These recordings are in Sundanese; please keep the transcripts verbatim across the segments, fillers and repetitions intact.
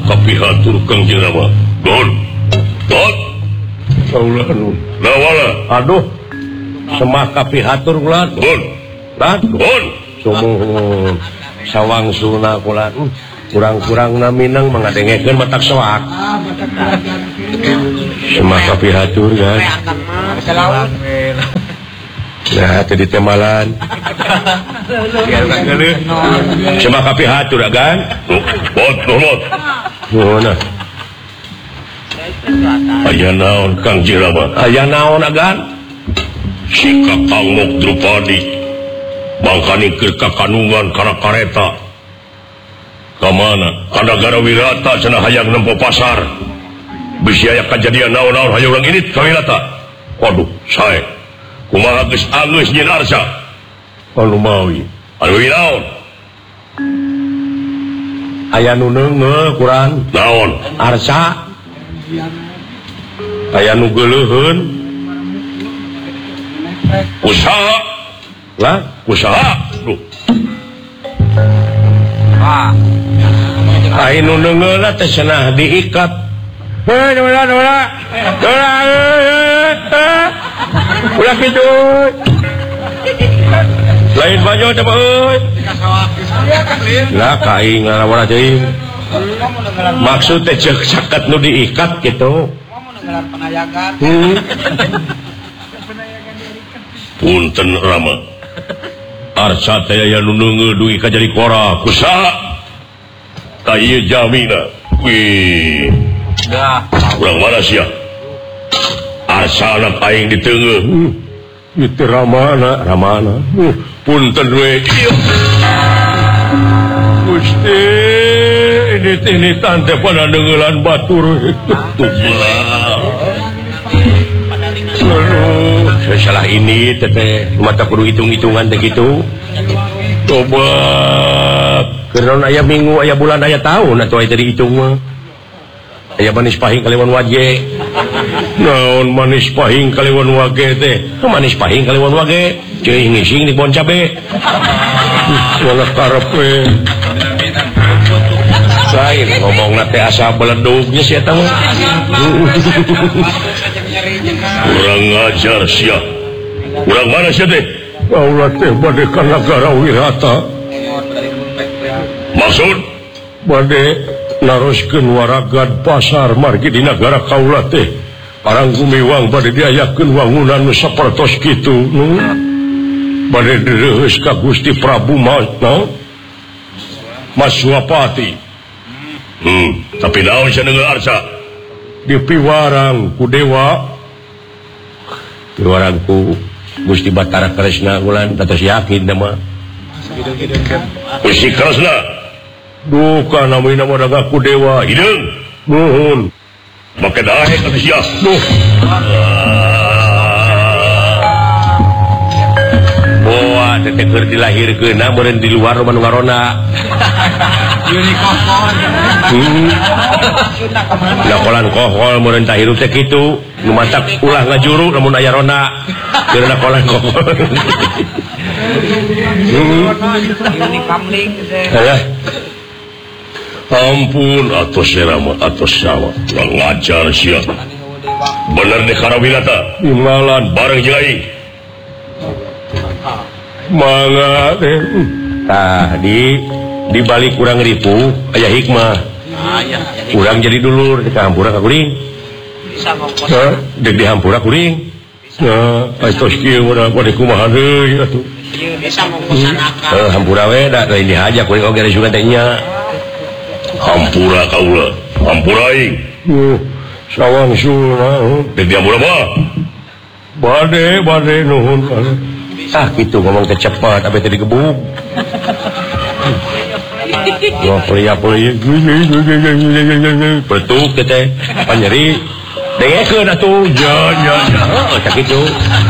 kapihatur Kang Jenama. Don. Don. Kaulah nu. Nawala. Aduh. Semah kapihatur kula. Don. Don. Sumuhun. Sawang suna kula. Kurang-kurang na minang mengadengekeun matak soak. Semah kapihatur kan. Nah, tadi temalan. Semah kapihatur kan. Bot, bot. Nuhun. Aya naon Kang Jenama? Aya naon agan? Si Kakang Mok Drupadi mangkanikeun ka Kanungan kana kareta. Kamana? Ka nagara Wirata cenah hayang nempo pasar. Bisi aya kajadian naon-naon hayang urang ini ka Wirata. Waduh, sae. Kumaha geus angeus nyeun Arsa? Anu mawi. Anu naon? Aya nu neungeul kurang. Naon? Arsa. Aya nu geuleuheun. Usaha. Lah, Usaha. Duh. ah. Ai nu neungeul teh cenah diikat. Heh, dola dola. Dola. Ulah kitu. Lain banyo teh euy. Lah kaing ngalawan teuing. Maksud teh ceuk caket nu diikat gitu. Hmm. Punten Rama. Arsa teh aya nu neungeul dugi ka jadi kora. Kusaha? Ka ieu jamina. Wih. Dah. Urang mana sia? Arsa anak aing diteungeuh. Hmm. Itu Ramana, Ramana. Hmm. Punten we. Gusti, ini ini tante pada dengelan batur itu. Aduh, salah ini teteh mata kudu hitung-hitungan teh gitu. Coba karena aya minggu, aya bulan, aya tahun atuh aya tadi hitung mah. Aya manis pahing kaliwan wage. Naon manis pahing kaliwan wage teh? Manis pahing kaliwan wage. Ceuing ngising di pohon cabe. Wala karep we. Lain ngomongna teh asa beledugnya sia eta mah. Kurang ngajar sia. Urang mana sia teh? Kaulah teh bade ka nagara Wirata. Maksud Bade naroskeun waragad pasar margi di nagara kaulah teh. Arang gumiwang bade diayakeun wangunan nu sapertos kitu. Nu bade direus ka Gusti Prabu Masna Maswapati. Hmm, tapi naon sia neungeul Arsa? Dipiwarang ku dewa. Piwarang ku Gusti Batara Kresna ulan tatos yakin nama. Gusti Kresna. Duh kana mina mah ku dewa. Hideung. Nuhun. Make dae ka sia. Duh. Boa teteh keur dilahirkeunna meureun di luar rumah nu ngarona. Lakolan kohol meureun tah hirup teh kitu nu matak ulah ngajuru lamun aya rona keur lakolan kohol. Ampun atos serama atos sama ngajar sia. Bener deh Karawinata. Imbalan bareng jeung aing. Mangga teh. Tah di di balik kurang ripu aya hikmah. Urang jadi dulur di kahampura ka kuring. Bisa ngongkos. Heh, deg di hampura kuring. Nah, atos kieu udah pada kumaha deui atuh. Ieu bisa ngongkosan akal. Eh, hampura we da lain dihaja kuring oge juga teh nya. Hampura kaula. Hampura aing. Uh, sawang suna. Deg di hampura mah. Bade bade nuhun. Ah gitu ngomong teh cepat abe teh digebuk. Wah, pelia-pelia. Betuk teh panyeri. Dengekeun atuh. Ya ya ya. Oh, cak kitu.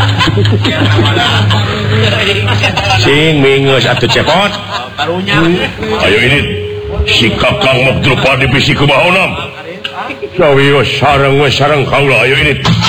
Sing mingeus atuh cepot. Karunya. Ayo ini si Kakang Mok Drupadi bisi kumaha onam. Sawi sareng we sareng kaula ayo ini.